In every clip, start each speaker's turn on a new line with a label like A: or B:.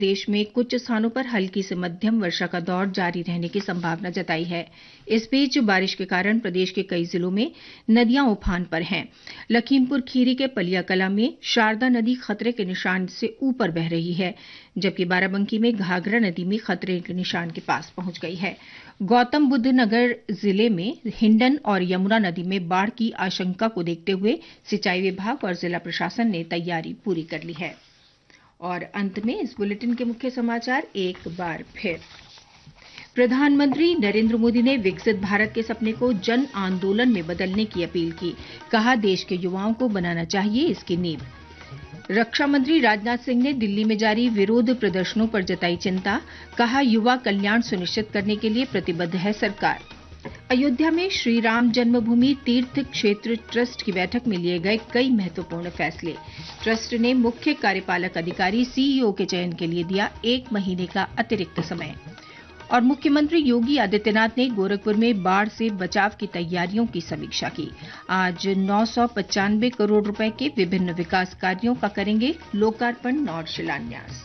A: देश में कुछ स्थानों पर हल्की से मध्यम वर्षा का दौर जारी रहने की संभावना जताई है। इस बीच बारिश के कारण प्रदेश के कई जिलों में नदियां उफान पर हैं। लखीमपुर खीरी के पलिया कला में शारदा नदी खतरे के निशान से ऊपर बह रही है, जबकि बाराबंकी में घाघरा नदी में खतरे के निशान के पास पहुंच गई है। गौतम बुद्ध नगर जिले में हिंडन और यमुना नदी में बाढ़ की आशंका को देखते हुए सिंचाई विभाग और जिला प्रशासन ने तैयारी पूरी कर ली है। और अंत में इस बुलेटिन के मुख्य समाचार एक बार फिर। प्रधानमंत्री नरेंद्र मोदी ने विकसित भारत के सपने को जन आंदोलन में बदलने की अपील की। कहा, देश के युवाओं को बनाना चाहिए इसकी नींव। रक्षा मंत्री राजनाथ सिंह ने दिल्ली में जारी विरोध प्रदर्शनों पर जताई चिंता। कहा, युवा कल्याण सुनिश्चित करने के लिए प्रतिबद्ध है सरकार। अयोध्या में श्री राम जन्मभूमि तीर्थ क्षेत्र ट्रस्ट की बैठक में लिए गए कई महत्वपूर्ण फैसले। ट्रस्ट ने मुख्य कार्यपालक अधिकारी सीईओ के चयन के लिए दिया 1 महीने का अतिरिक्त समय। और मुख्यमंत्री योगी आदित्यनाथ ने गोरखपुर में बाढ़ से बचाव की तैयारियों की समीक्षा की। आज 995 करोड़ रुपए के विभिन्न विकास कार्यों का करेंगे लोकार्पण और शिलान्यास।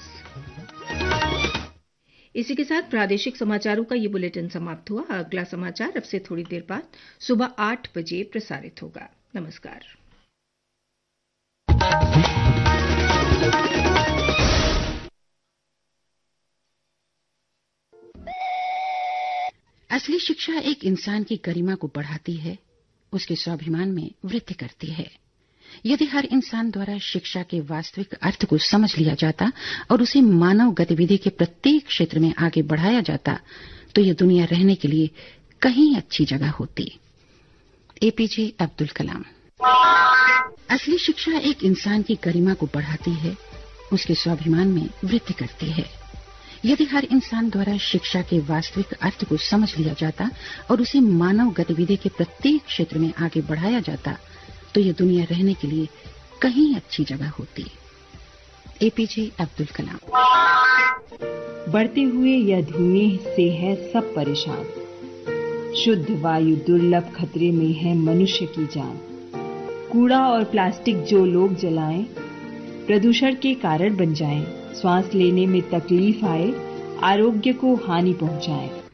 A: इसी के साथ प्रादेशिक समाचारों का ये बुलेटिन समाप्त हुआ। अगला समाचार अब से थोड़ी देर बाद सुबह 8 बजे प्रसारित होगा। नमस्कार।
B: असली शिक्षा एक इंसान की गरिमा को बढ़ाती है, उसके स्वाभिमान में वृद्धि करती है। यदि हर इंसान द्वारा शिक्षा के वास्तविक अर्थ को समझ लिया जाता और उसे मानव गतिविधि के प्रत्येक क्षेत्र में आगे बढ़ाया जाता, तो यह दुनिया रहने के लिए कहीं अच्छी जगह होती। एपीजे अब्दुल कलाम। असली शिक्षा एक इंसान की गरिमा को बढ़ाती है, उसके स्वाभिमान में वृद्धि करती है। यदि हर इंसान द्वारा शिक्षा के वास्तविक अर्थ को समझ लिया जाता और उसे मानव गतिविधि के प्रत्येक क्षेत्र में आगे बढ़ाया जाता, तो यह दुनिया रहने के लिए कहीं अच्छी जगह होती। एपीजे अब्दुल कलाम।
C: बढ़ते हुए यह धुएं से है सब परेशान। शुद्ध वायु दुर्लभ खतरे में है मनुष्य की जान। कूड़ा और प्लास्टिक जो लोग जलाएं, प्रदूषण के कारण बन जाएं, श्वास लेने में तकलीफ आए, आरोग्य को हानि पहुंचाएं।